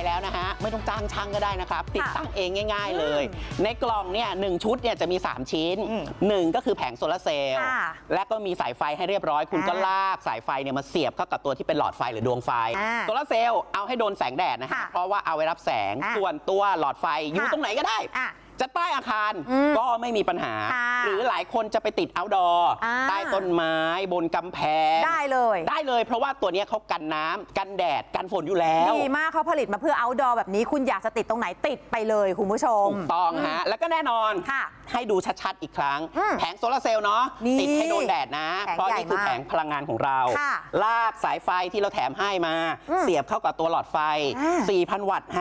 แล้วนะฮะไม่ต้องจ้างช่างก็ได้นะครับติดตั้งเองง่ายๆเลยในกล่องเนี่ย1ชุดเนี่ยจะมี3ชิ้น1ก็คือแผงโซลาร์เซลล์และก็มีสายไฟให้เรียบร้อยคุณก็ลากสายไฟเนี่ยมาเสียบเข้ากับตัวที่เป็นหลอดไฟหรือดวงไฟโซลาร์เซลล์เอาให้โดนแสงแดดนะฮะเพราะว่าเอาไว้รับแสงส่วนตัวหลอดไฟอยู่ตรงไหนก็ได้จะใต้อาคารก็ไม่มีปัญหาหรือหลายคนจะไปติดเอาท์ดอร์ใต้ต้นไม้บนกำแพงได้เลยเพราะว่าตัวนี้เขากันน้ำกันแดดกันฝนอยู่แล้วดีมากเขาผลิตมาเพื่อเอาท์ดอร์แบบนี้คุณอยากจะติดตรงไหนติดไปเลยคุณผู้ชมถูกต้องฮะแล้วก็แน่นอนให้ดูชัดๆอีกครั้งแผงโซลาร์เซลล์เนาะติดให้โดนแดดนะเพราะนี่คือแผงพลังงานของเราลากสายไฟที่เราแถมให้มาเสียบเข้ากับตัวหลอดไฟ 4,000 วัตต์